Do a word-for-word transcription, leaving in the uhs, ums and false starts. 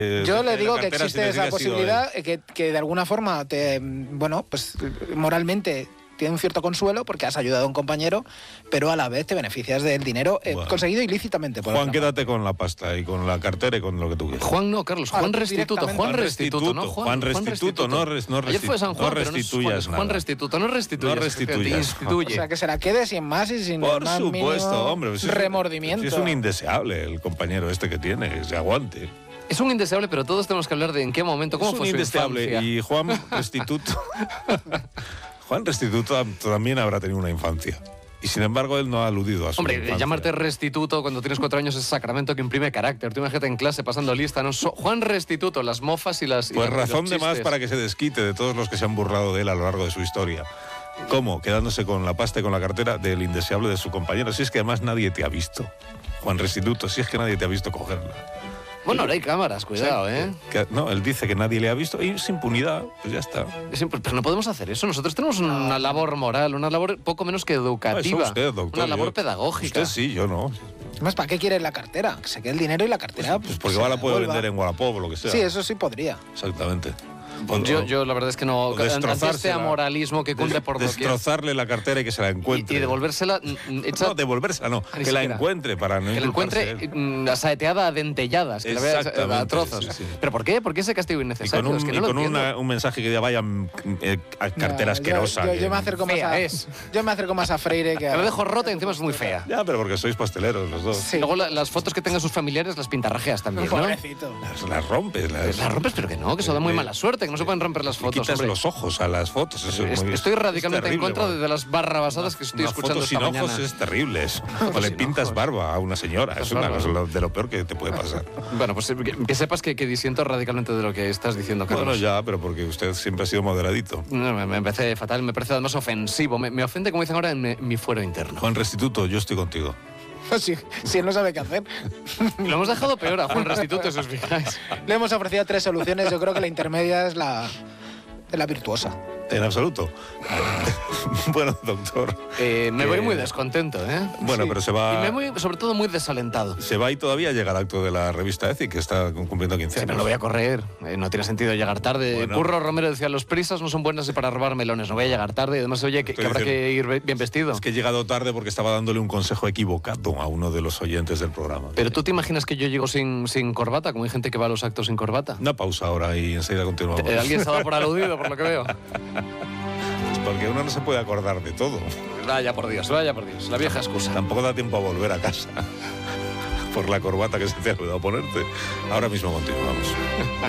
Eh, Yo le digo que cartera, existe si esa posibilidad, que, que de alguna forma, te, bueno, pues moralmente tiene un cierto consuelo porque has ayudado a un compañero, pero a la vez te beneficias del dinero eh, bueno. conseguido ilícitamente. Por Juan, otra quédate con la pasta y con la cartera y con lo que tú quieras. Juan no, Carlos, Juan Ah, Restituto, Juan directamente. Restituto, ¿no? Juan Restituto, no, res, no, Ayer fue San Juan, no pero no es Juan, restituyas es Juan nada. Restituto, no restituyas. No restituyas. Te instituye. O sea, que se la quede sin más y sin Por el más supuesto, mínimo hombre. Pues es, remordimiento. si es un indeseable el compañero este que tiene, que se aguante. Es un indeseable, pero todos tenemos que hablar de en qué momento, cómo es fue un su indeseable infancia. y Juan Restituto... Juan Restituto también habrá tenido una infancia. Y sin embargo, él no ha aludido a su Hombre, infancia. llamarte Restituto cuando tienes cuatro años es sacramento que imprime carácter. Tú imagínate en clase pasando lista, ¿no? So- Juan Restituto, las mofas y las... y Pues las- y los razón de más chistes. para que se desquite de todos los que se han burlado de él a lo largo de su historia. ¿Cómo? Quedándose con la pasta y con la cartera del indeseable de su compañero. Si es que además nadie te ha visto. Juan Restituto, si es que nadie te ha visto cogerla. Bueno, ahora hay cámaras, cuidado, O sea, ¿eh? que- no, él dice que nadie le ha visto y es impunidad, pues ya está. Es imp- Pero no podemos hacer eso. Nosotros tenemos una labor moral, una labor poco menos que Ah, eso educativa. usted, doctor. Una labor Yo- pedagógica. Usted sí, yo no. Además, ¿para qué quiere la cartera? Que se quede el dinero y la cartera... Pues porque se ahora la puede devuelva. vender en Wallapop o lo que sea. Sí, eso sí podría. Exactamente. Yo, yo la verdad es que no... o Ante este destrozársela. amoralismo que cunde Des- por doquier. Destrozarle la cartera y que se la Y, encuentre. y devolvérsela mm, mm, hecha... No, devolvérsela no. Ni Que la siquiera. encuentre para no que la inculparse encuentre él. mm, saeteada a dentelladas, que la vea a Exactamente, trozos. sí, sí. ¿Pero por qué? ¿Por qué ese castigo Y innecesario? con un, es que y no lo con entiendo. una- un mensaje que diga vaya mm, eh, a cartera No, asquerosa. Yo, yo, que- yo me acerco más Fea a, es. yo me acerco más a Freire que a... Que la dejo rota y encima es muy fea. Ya, pero porque sois pasteleros los dos. Sí. Luego la- las fotos que tengan sus familiares las pintarrajeas también, ¿no? Pobrecito. Las, las rompes. Las, Las rompes, pero que no, que eso da muy Eh, mala suerte, que no se pueden romper las le fotos, quitas hombre. los ojos a las fotos. Eso es Est- muy- Estoy es radicalmente en terrible, contra bueno. de las barrabasadas que estoy Una escuchando foto esta sin mañana. ojos es terrible. Eso. Foto O le sin pintas ojos. barba a una señora. Estás Es una bárbaro. cosa lo- de lo peor que te puede pasar. Bueno, pues que, que sepas que, que disiento radicalmente de lo que estás diciendo, Carlos. Bueno, ya, pero porque usted siempre ha sido moderadito. No, me, me parece fatal, me parece además ofensivo. Me, me ofende, como dicen ahora, en mi, mi fuero interno. Juan Restituto, yo estoy contigo. Si, si él no sabe qué hacer. Lo hemos dejado peor a Juan Restituto, si os fijáis. Le hemos ofrecido tres soluciones. Yo creo que la intermedia es la, es la virtuosa. En absoluto. Bueno, doctor. Eh, me Que- voy muy descontento, ¿eh? Bueno, Sí. pero se Y va. me voy, sobre todo, muy desalentado. Se va y todavía llega el acto de la revista E C I, que está cumpliendo quince Si años. me lo voy a correr, eh, no tiene sentido llegar tarde. Bueno. Curro Romero decía, los prisas no son buenas ni para robar melones, no voy a llegar tarde. Además, oye, que, Estoy que habrá diciendo- que ir be- bien vestido. Es que he llegado tarde porque estaba dándole un consejo equivocado a uno de los oyentes del programa. Pero tú te imaginas que yo llego sin, sin corbata, como hay gente que va a los actos sin corbata. Una pausa ahora y enseguida continuamos. Eh, Alguien se ha dado por aludido, por lo que veo. Porque uno no se puede acordar de todo. Vaya por Dios, vaya por Dios. La vieja excusa. Tampoco da tiempo a volver a casa por la corbata que se te ha olvidado ponerte. Ahora mismo continuamos.